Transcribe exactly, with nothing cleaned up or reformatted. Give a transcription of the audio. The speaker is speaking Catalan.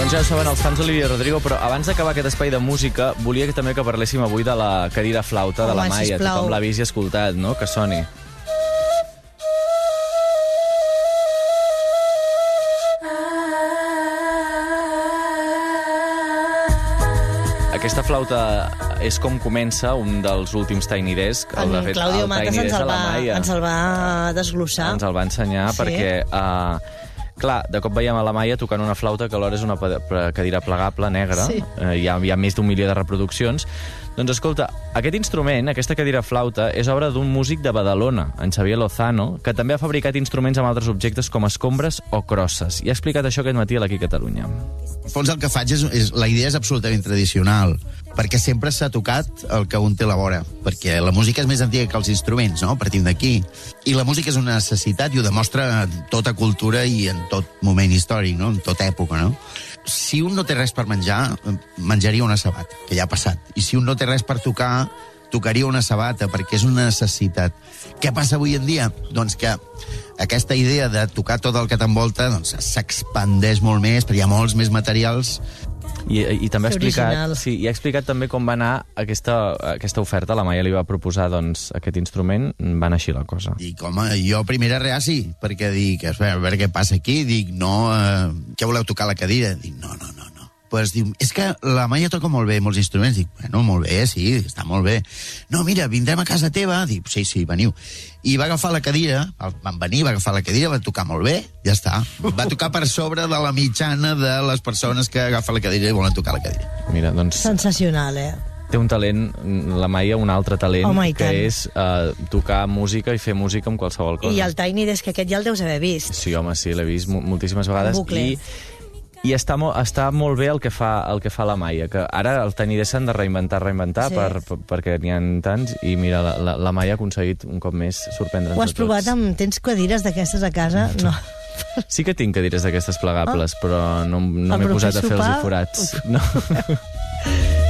Doncs ja ho saben els fans d'Olivia Rodrigo, però abans d'acabar aquest espai de música, volia que també que parléssim avui de la cadira flauta de Home, la Maia. sisplau. Tothom l'ha vist i escoltat, no? Que soni. Aquesta flauta és com comença un dels últims Tiny Desk. En de fet, Claudio el Matas Tiny ens Desk el, de la va, Maia. ens el va desglossar. Ens el va ensenyar Sí. perquè... Uh, clar, de cop veiem a la Maia tocant una flauta que alhora és una pa- pa- cadira plegable negra. Sí. Uh, hi, ha, hi ha més d'un milió de reproduccions. Doncs escolta, aquest instrument, aquesta cadira flauta, és obra d'un músic de Badalona, en Xavier Lozano, que també ha fabricat instruments amb altres objectes com escombres o crosses. I ha explicat això aquest matí a l'Aquí Catalunya. En fons el que faig és, és... La idea és absolutament tradicional, perquè sempre s'ha tocat el que un té a la vora, perquè la música és més antiga que els instruments, no? Partim d'aquí. I la música és una necessitat i ho demostra en tota cultura i en tot moment històric, no? En tota època, no? Si un no té res per menjar, menjaria una sabata, que ja ha passat. I si un no té res per tocar, tocaria una sabata, perquè és una necessitat. Què passa avui en dia? Doncs que aquesta idea de tocar tot el que t'envolta doncs, s'expandeix molt més, perquè hi ha molts més materials. I, i també ha Que explicat, original. sí, i ha explicat també com va anar aquesta, aquesta oferta. La Maia li va proposar doncs, aquest instrument, va anar així la cosa. Dic, home, jo primer era reaci, perquè dic, a veure, a veure què passa aquí. Dic, no, eh, què voleu tocar a la cadira? Dic, no, no, no, no. Pues diu, és que la Maia toca molt bé molts instruments. Dic, bueno, molt bé, sí, està molt bé. No, mira, vindrem a casa teva. Dic, sí, sí, veniu. I va agafar la cadira, van venir, va agafar la cadira, va tocar molt bé, ja està. Va tocar per sobre de la mitjana de les persones que agafen la cadira i volen tocar la cadira. Mira, doncs... Sensacional, eh? Té un talent, la Maia, un altre talent, Home, i que tant. és uh, tocar música i fer música amb qualsevol cosa. I el Tiny Desk aquest ja el deus haver vist. Sí, home, sí, l'he vist mo- moltíssimes vegades. En bucle. I, i està, mo està molt bé el que fa el que fa la Maia, que ara el Tiny Desk s'han de reinventar, reinventar, Sí. per, per, perquè n'hi ha tants, i mira, la, la, la Maia ha aconseguit un cop més sorprendre'ns Ho a has tots. provat amb... Tens cadires d'aquestes a casa? No. Sí que tinc cadires d'aquestes plegables, però no, no Ah, m'he però posat a fer fer els sopar? forats. No.